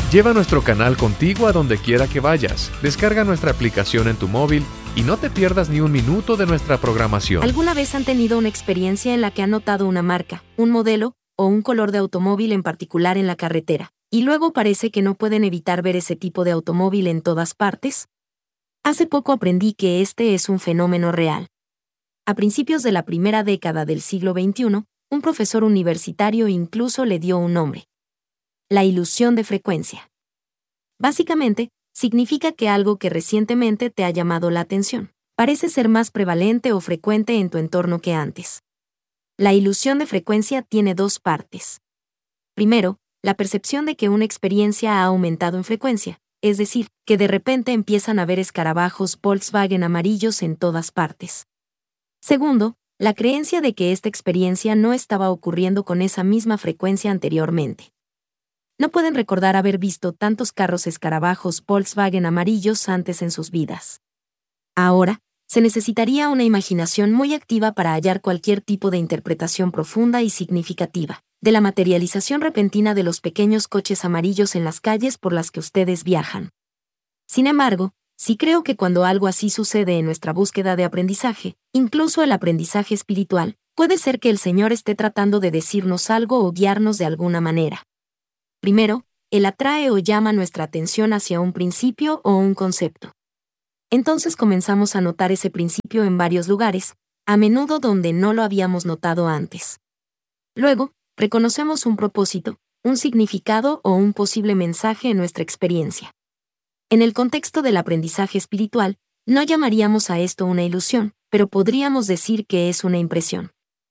Lleva nuestro canal contigo a donde quiera que vayas. Descarga nuestra aplicación en tu móvil y no te pierdas ni un minuto de nuestra programación. ¿Alguna vez han tenido una experiencia en la que han notado una marca, un modelo o un color de automóvil en particular en la carretera, y luego parece que no pueden evitar ver ese tipo de automóvil en todas partes? Hace poco aprendí que este es un fenómeno real. A principios de la primera década del siglo XXI, un profesor universitario incluso le dio un nombre: la ilusión de frecuencia. Básicamente, significa que algo que recientemente te ha llamado la atención parece ser más prevalente o frecuente en tu entorno que antes. La ilusión de frecuencia tiene dos partes. Primero, la percepción de que una experiencia ha aumentado en frecuencia, es decir, que de repente empiezan a ver escarabajos Volkswagen amarillos en todas partes. Segundo, la creencia de que esta experiencia no estaba ocurriendo con esa misma frecuencia anteriormente. No pueden recordar haber visto tantos carros escarabajos Volkswagen amarillos antes en sus vidas. Ahora, se necesitaría una imaginación muy activa para hallar cualquier tipo de interpretación profunda y significativa de la materialización repentina de los pequeños coches amarillos en las calles por las que ustedes viajan. Sin embargo, sí creo que cuando algo así sucede en nuestra búsqueda de aprendizaje, incluso el aprendizaje espiritual, puede ser que el Señor esté tratando de decirnos algo o guiarnos de alguna manera. Primero, Él atrae o llama nuestra atención hacia un principio o un concepto. Entonces comenzamos a notar ese principio en varios lugares, a menudo donde no lo habíamos notado antes. Luego, reconocemos un propósito, un significado o un posible mensaje en nuestra experiencia. En el contexto del aprendizaje espiritual, no llamaríamos a esto una ilusión, pero podríamos decir que es una impresión.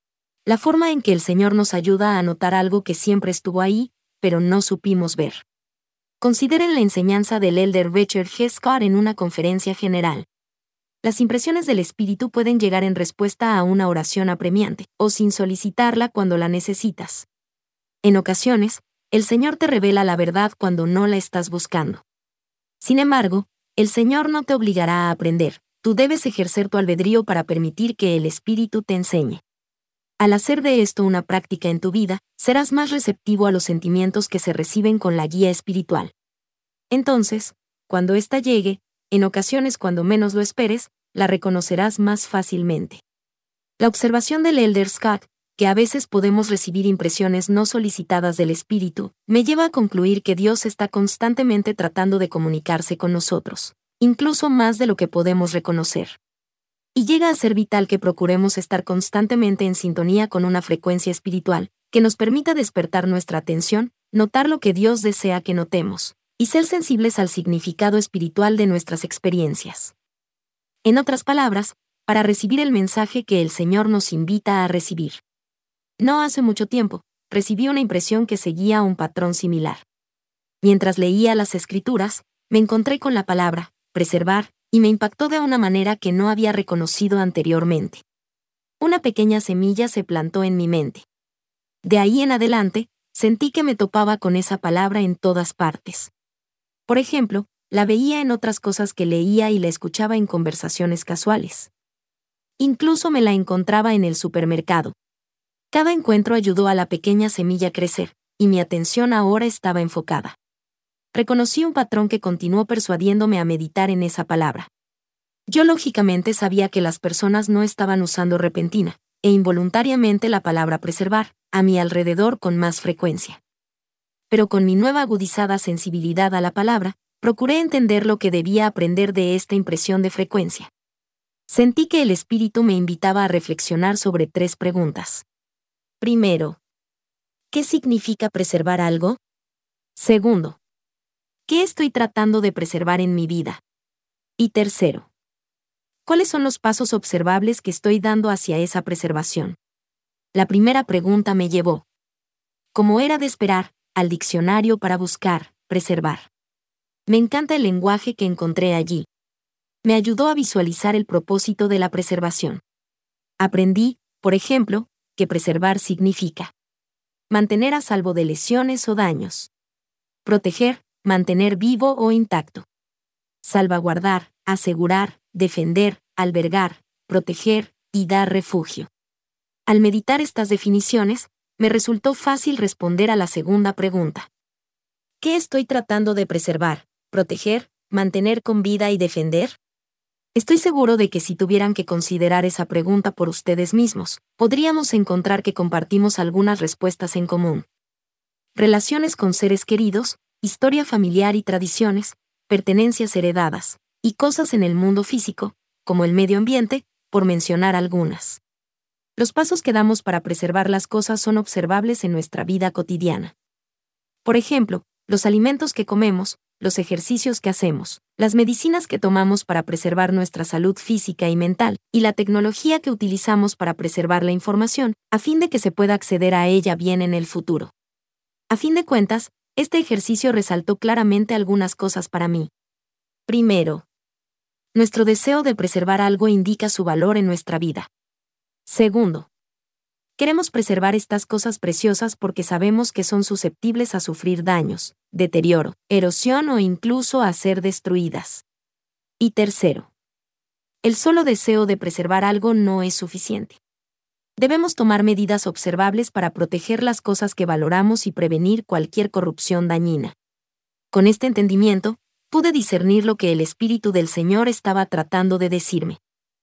La forma en que el Señor nos ayuda a notar algo que siempre estuvo ahí, pero no supimos ver. Consideren la enseñanza del elder Richard G. Scott en una conferencia general. Las impresiones del Espíritu pueden llegar en respuesta a una oración apremiante, o sin solicitarla cuando la necesitas. En ocasiones, el Señor te revela la verdad cuando no la estás buscando. Sin embargo, el Señor no te obligará a aprender, tú debes ejercer tu albedrío para permitir que el Espíritu te enseñe. Al hacer de esto una práctica en tu vida, serás más receptivo a los sentimientos que se reciben con la guía espiritual. Entonces, cuando ésta llegue, en ocasiones cuando menos lo esperes, la reconocerás más fácilmente. La observación del elder Scott, que a veces podemos recibir impresiones no solicitadas del Espíritu, me lleva a concluir que Dios está constantemente tratando de comunicarse con nosotros, incluso más de lo que podemos reconocer. Y llega a ser vital que procuremos estar constantemente en sintonía con una frecuencia espiritual, que nos permita despertar nuestra atención, notar lo que Dios desea que notemos, y ser sensibles al significado espiritual de nuestras experiencias. En otras palabras, para recibir el mensaje que el Señor nos invita a recibir. No hace mucho tiempo, recibí una impresión que seguía un patrón similar. Mientras leía las Escrituras, me encontré con la palabra preservar, y me impactó de una manera que no había reconocido anteriormente. Una pequeña semilla se plantó en mi mente. De ahí en adelante, sentí que me topaba con esa palabra en todas partes. Por ejemplo, la veía en otras cosas que leía y la escuchaba en conversaciones casuales. Incluso me la encontraba en el supermercado. Cada encuentro ayudó a la pequeña semilla a crecer, y mi atención ahora estaba enfocada. Reconocí un patrón que continuó persuadiéndome a meditar en esa palabra. Yo lógicamente sabía que las personas no estaban usando repentina e involuntariamente la palabra preservar a mi alrededor con más frecuencia. Pero con mi nueva agudizada sensibilidad a la palabra, procuré entender lo que debía aprender de esta impresión de frecuencia. Sentí que el Espíritu me invitaba a reflexionar sobre 3 preguntas. Primero, ¿qué significa preservar algo? Segundo, ¿qué estoy tratando de preservar en mi vida? Y tercero, ¿cuáles son los pasos observables que estoy dando hacia esa preservación? La primera pregunta me llevó, como era de esperar, al diccionario para buscar, preservar. Me encanta el lenguaje que encontré allí. Me ayudó a visualizar el propósito de la preservación. Aprendí, por ejemplo, que preservar significa mantener a salvo de lesiones o daños. Proteger, mantener vivo o intacto. Salvaguardar, asegurar, defender, albergar, proteger y dar refugio. Al meditar estas definiciones, me resultó fácil responder a la segunda pregunta. ¿Qué estoy tratando de preservar, proteger, mantener con vida y defender? Estoy seguro de que si tuvieran que considerar esa pregunta por ustedes mismos, podríamos encontrar que compartimos algunas respuestas en común. Relaciones con seres queridos, historia familiar y tradiciones, pertenencias heredadas, y cosas en el mundo físico, como el medio ambiente, por mencionar algunas. Los pasos que damos para preservar las cosas son observables en nuestra vida cotidiana. Por ejemplo, los alimentos que comemos, los ejercicios que hacemos, las medicinas que tomamos para preservar nuestra salud física y mental, y la tecnología que utilizamos para preservar la información, a fin de que se pueda acceder a ella bien en el futuro. A fin de cuentas, este ejercicio resaltó claramente algunas cosas para mí. Primero, nuestro deseo de preservar algo indica su valor en nuestra vida. Segundo, queremos preservar estas cosas preciosas porque sabemos que son susceptibles a sufrir daños, deterioro, erosión o incluso a ser destruidas. Y tercero, el solo deseo de preservar algo no es suficiente. Debemos tomar medidas observables para proteger las cosas que valoramos y prevenir cualquier corrupción dañina. Con este entendimiento, pude discernir lo que el Espíritu del Señor estaba tratando de decirme.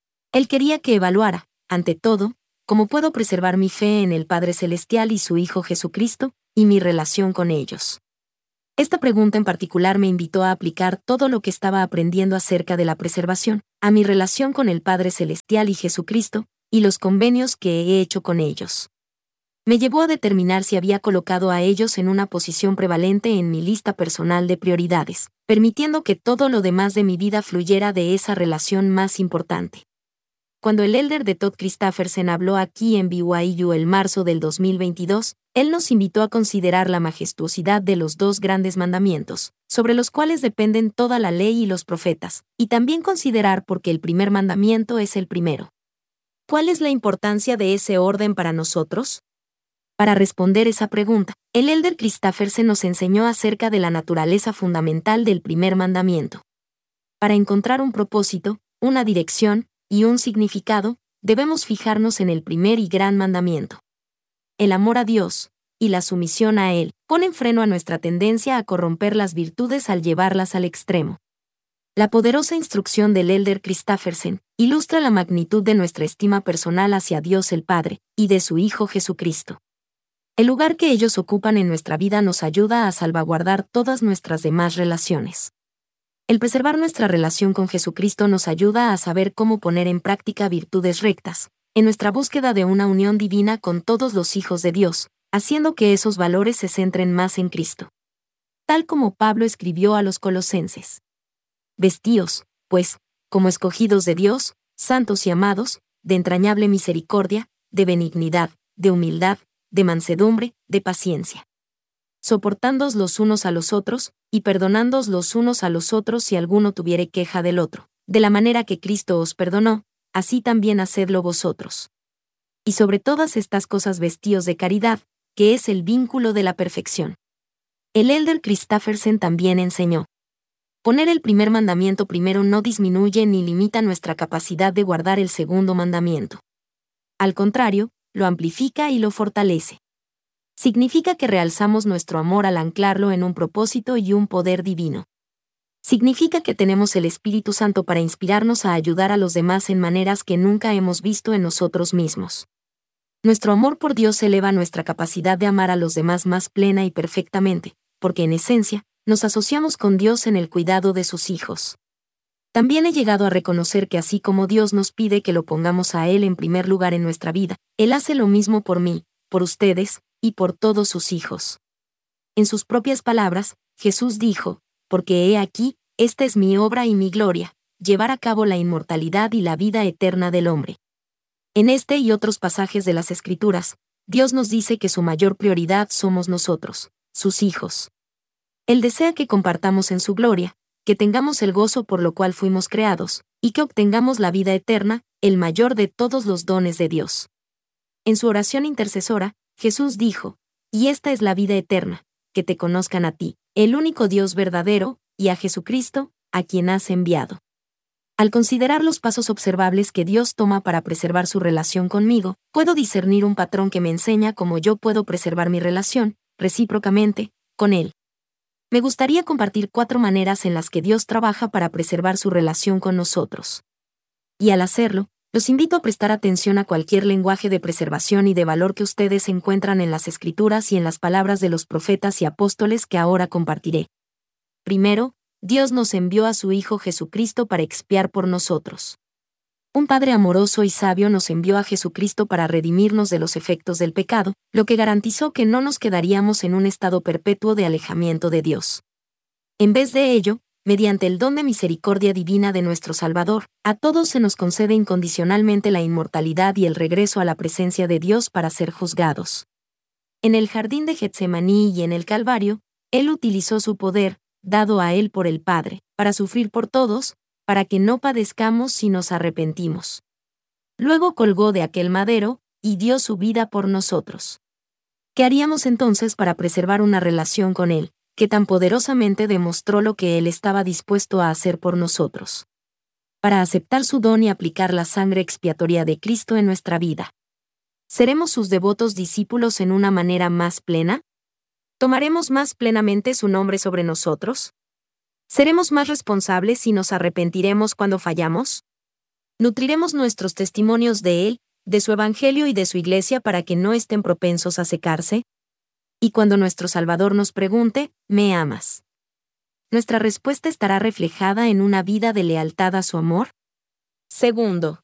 Él quería que evaluara, ante todo, cómo puedo preservar mi fe en el Padre Celestial y su Hijo Jesucristo, y mi relación con ellos. Esta pregunta en particular me invitó a aplicar todo lo que estaba aprendiendo acerca de la preservación, a mi relación con el Padre Celestial y Jesucristo, y los convenios que he hecho con ellos. Me llevó a determinar si había colocado a ellos en una posición prevalente en mi lista personal de prioridades, permitiendo que todo lo demás de mi vida fluyera de esa relación más importante. Cuando el elder de Todd Christofferson habló aquí en BYU el marzo del 2022, él nos invitó a considerar la majestuosidad de los 2 grandes mandamientos, sobre los cuales dependen toda la ley y los profetas, y también considerar por qué el primer mandamiento es el primero. ¿Cuál es la importancia de ese orden para nosotros? Para responder esa pregunta, el elder Christofferson nos enseñó acerca de la naturaleza fundamental del primer mandamiento. Para encontrar un propósito, una dirección, y un significado, debemos fijarnos en el primer y gran mandamiento. El amor a Dios, y la sumisión a Él, ponen freno a nuestra tendencia a corromper las virtudes al llevarlas al extremo. La poderosa instrucción del elder Christofferson ilustra la magnitud de nuestra estima personal hacia Dios el Padre, y de su Hijo Jesucristo. El lugar que ellos ocupan en nuestra vida nos ayuda a salvaguardar todas nuestras demás relaciones. El preservar nuestra relación con Jesucristo nos ayuda a saber cómo poner en práctica virtudes rectas, en nuestra búsqueda de una unión divina con todos los hijos de Dios, haciendo que esos valores se centren más en Cristo. Tal como Pablo escribió a los Colosenses. Vestíos, pues, como escogidos de Dios, santos y amados, de entrañable misericordia, de benignidad, de humildad, de mansedumbre, de paciencia. Soportándoos los unos a los otros, y perdonándoos los unos a los otros si alguno tuviere queja del otro, de la manera que Cristo os perdonó, así también hacedlo vosotros. Y sobre todas estas cosas vestíos de caridad, que es el vínculo de la perfección. El elder Christofferson también enseñó. Poner el primer mandamiento primero no disminuye ni limita nuestra capacidad de guardar el segundo mandamiento. Al contrario, lo amplifica y lo fortalece. Significa que realzamos nuestro amor al anclarlo en un propósito y un poder divino. Significa que tenemos el Espíritu Santo para inspirarnos a ayudar a los demás en maneras que nunca hemos visto en nosotros mismos. Nuestro amor por Dios eleva nuestra capacidad de amar a los demás más plena y perfectamente, porque en esencia, nos asociamos con Dios en el cuidado de sus hijos. También he llegado a reconocer que así como Dios nos pide que lo pongamos a Él en primer lugar en nuestra vida, Él hace lo mismo por mí, por ustedes, y por todos sus hijos. En sus propias palabras, Jesús dijo, porque he aquí, esta es mi obra y mi gloria, llevar a cabo la inmortalidad y la vida eterna del hombre. En este y otros pasajes de las Escrituras, Dios nos dice que su mayor prioridad somos nosotros, sus hijos. Él desea que compartamos en su gloria, que tengamos el gozo por lo cual fuimos creados, y que obtengamos la vida eterna, el mayor de todos los dones de Dios. En su oración intercesora, Jesús dijo, y esta es la vida eterna, que te conozcan a ti, el único Dios verdadero, y a Jesucristo, a quien has enviado. Al considerar los pasos observables que Dios toma para preservar su relación conmigo, puedo discernir un patrón que me enseña cómo yo puedo preservar mi relación, recíprocamente, con Él. Me gustaría compartir 4 maneras en las que Dios trabaja para preservar su relación con nosotros. Y al hacerlo, los invito a prestar atención a cualquier lenguaje de preservación y de valor que ustedes encuentran en las Escrituras y en las palabras de los profetas y apóstoles que ahora compartiré. Primero, Dios nos envió a su Hijo Jesucristo para expiar por nosotros. Un Padre amoroso y sabio nos envió a Jesucristo para redimirnos de los efectos del pecado, lo que garantizó que no nos quedaríamos en un estado perpetuo de alejamiento de Dios. En vez de ello, mediante el don de misericordia divina de nuestro Salvador, a todos se nos concede incondicionalmente la inmortalidad y el regreso a la presencia de Dios para ser juzgados. En el jardín de Getsemaní y en el Calvario, Él utilizó su poder, dado a Él por el Padre, para sufrir por todos, para que no padezcamos si nos arrepentimos. Luego colgó de aquel madero, y dio su vida por nosotros. ¿Qué haríamos entonces para preservar una relación con Él, que tan poderosamente demostró lo que Él estaba dispuesto a hacer por nosotros? Para aceptar su don y aplicar la sangre expiatoria de Cristo en nuestra vida. ¿Seremos sus devotos discípulos en una manera más plena? ¿Tomaremos más plenamente su nombre sobre nosotros? ¿Seremos más responsables y nos arrepentiremos cuando fallamos? ¿Nutriremos nuestros testimonios de Él, de su Evangelio y de su Iglesia para que no estén propensos a secarse? Y cuando nuestro Salvador nos pregunte, ¿me amas?, ¿nuestra respuesta estará reflejada en una vida de lealtad a su amor? Segundo,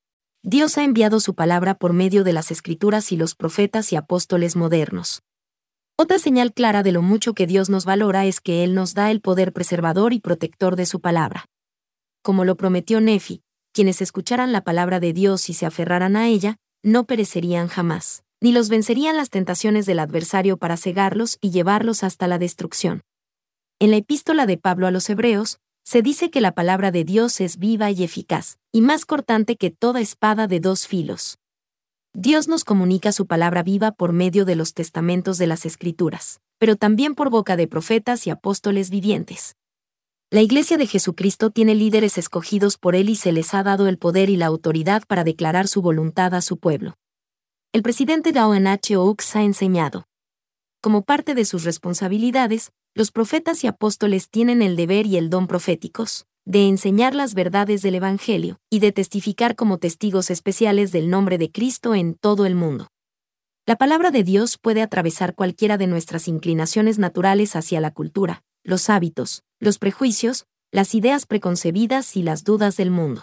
Dios ha enviado su palabra por medio de las Escrituras y los profetas y apóstoles modernos. Otra señal clara de lo mucho que Dios nos valora es que Él nos da el poder preservador y protector de su palabra. Como lo prometió Nefi, quienes escucharan la palabra de Dios y se aferraran a ella, no perecerían jamás, ni los vencerían las tentaciones del adversario para cegarlos y llevarlos hasta la destrucción. En la epístola de Pablo a los Hebreos, se dice que la palabra de Dios es viva y eficaz, y más cortante que toda espada de 2 filos. Dios nos comunica su palabra viva por medio de los testamentos de las Escrituras, pero también por boca de profetas y apóstoles vivientes. La Iglesia de Jesucristo tiene líderes escogidos por Él y se les ha dado el poder y la autoridad para declarar su voluntad a su pueblo. El presidente Dawson H. Oaks ha enseñado. Como parte de sus responsabilidades, los profetas y apóstoles tienen el deber y el don proféticos, de enseñar las verdades del Evangelio, y de testificar como testigos especiales del nombre de Cristo en todo el mundo. La palabra de Dios puede atravesar cualquiera de nuestras inclinaciones naturales hacia la cultura, los hábitos, los prejuicios, las ideas preconcebidas y las dudas del mundo.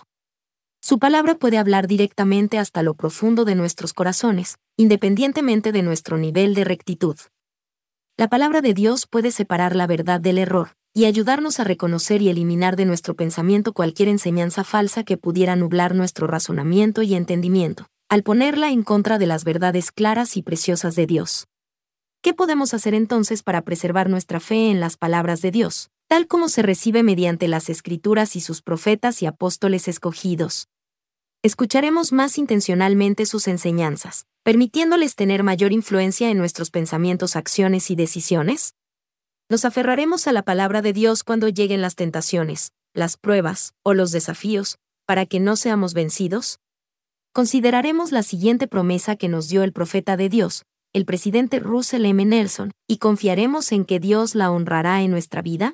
Su palabra puede hablar directamente hasta lo profundo de nuestros corazones, independientemente de nuestro nivel de rectitud. La palabra de Dios puede separar la verdad del error, y ayudarnos a reconocer y eliminar de nuestro pensamiento cualquier enseñanza falsa que pudiera nublar nuestro razonamiento y entendimiento, al ponerla en contra de las verdades claras y preciosas de Dios. ¿Qué podemos hacer entonces para preservar nuestra fe en las palabras de Dios, tal como se recibe mediante las Escrituras y sus profetas y apóstoles escogidos? Escucharemos más intencionalmente sus enseñanzas, permitiéndoles tener mayor influencia en nuestros pensamientos, acciones y decisiones. ¿Nos aferraremos a la palabra de Dios cuando lleguen las tentaciones, las pruebas o los desafíos, para que no seamos vencidos? Consideraremos la siguiente promesa que nos dio el profeta de Dios, el presidente Russell M. Nelson, y confiaremos en que Dios la honrará en nuestra vida.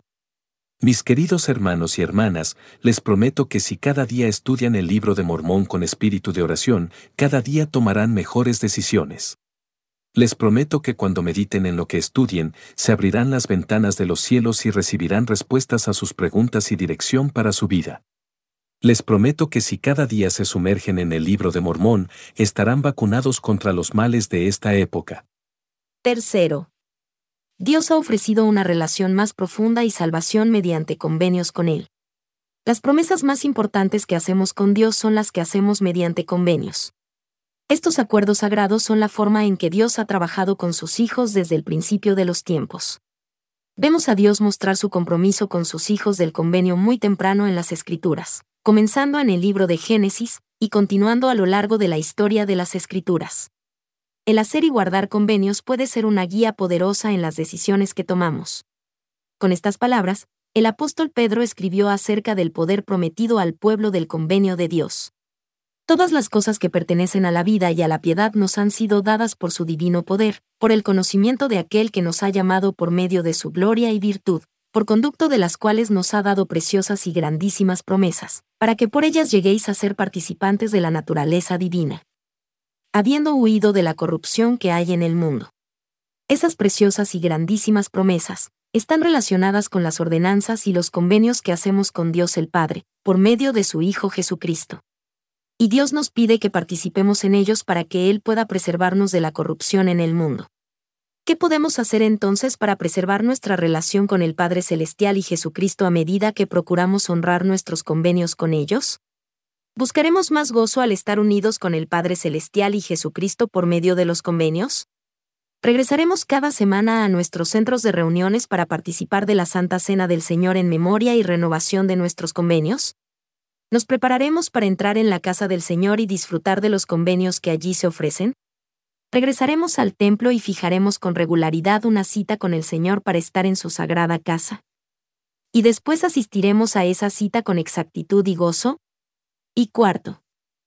Mis queridos hermanos y hermanas, les prometo que si cada día estudian el libro de Mormón con espíritu de oración, cada día tomarán mejores decisiones. Les prometo que cuando mediten en lo que estudien, se abrirán las ventanas de los cielos y recibirán respuestas a sus preguntas y dirección para su vida. Les prometo que si cada día se sumergen en el libro de Mormón, estarán vacunados contra los males de esta época. Tercero, Dios ha ofrecido una relación más profunda y salvación mediante convenios con Él. Las promesas más importantes que hacemos con Dios son las que hacemos mediante convenios. Estos acuerdos sagrados son la forma en que Dios ha trabajado con sus hijos desde el principio de los tiempos. Vemos a Dios mostrar su compromiso con sus hijos del convenio muy temprano en las Escrituras, comenzando en el libro de Génesis y continuando a lo largo de la historia de las Escrituras. El hacer y guardar convenios puede ser una guía poderosa en las decisiones que tomamos. Con estas palabras, el apóstol Pedro escribió acerca del poder prometido al pueblo del convenio de Dios. Todas las cosas que pertenecen a la vida y a la piedad nos han sido dadas por su divino poder, por el conocimiento de aquel que nos ha llamado por medio de su gloria y virtud, por conducto de las cuales nos ha dado preciosas y grandísimas promesas, para que por ellas lleguéis a ser participantes de la naturaleza divina, habiendo huido de la corrupción que hay en el mundo. Esas preciosas y grandísimas promesas están relacionadas con las ordenanzas y los convenios que hacemos con Dios el Padre, por medio de su Hijo Jesucristo. Y Dios nos pide que participemos en ellos para que Él pueda preservarnos de la corrupción en el mundo. ¿Qué podemos hacer entonces para preservar nuestra relación con el Padre Celestial y Jesucristo a medida que procuramos honrar nuestros convenios con ellos? ¿Buscaremos más gozo al estar unidos con el Padre Celestial y Jesucristo por medio de los convenios? ¿Regresaremos cada semana a nuestros centros de reuniones para participar de la Santa Cena del Señor en memoria y renovación de nuestros convenios? ¿Nos prepararemos para entrar en la casa del Señor y disfrutar de los convenios que allí se ofrecen? ¿Regresaremos al templo y fijaremos con regularidad una cita con el Señor para estar en su sagrada casa? ¿Y después asistiremos a esa cita con exactitud y gozo? Y cuarto,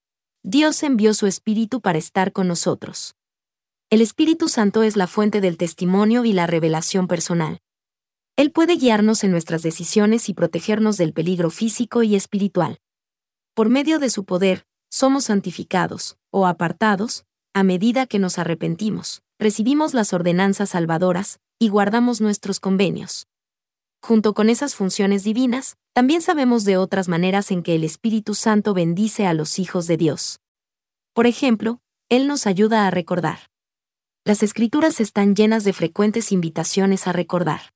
Dios envió su Espíritu para estar con nosotros. El Espíritu Santo es la fuente del testimonio y la revelación personal. Él puede guiarnos en nuestras decisiones y protegernos del peligro físico y espiritual. Por medio de su poder, somos santificados, o apartados, a medida que nos arrepentimos, recibimos las ordenanzas salvadoras, y guardamos nuestros convenios. Junto con esas funciones divinas, también sabemos de otras maneras en que el Espíritu Santo bendice a los hijos de Dios. Por ejemplo, Él nos ayuda a recordar. Las Escrituras están llenas de frecuentes invitaciones a recordar.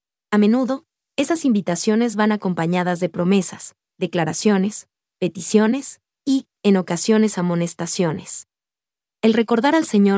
A menudo, esas invitaciones van acompañadas de promesas, declaraciones, peticiones y, en ocasiones, amonestaciones. El recordar al Señor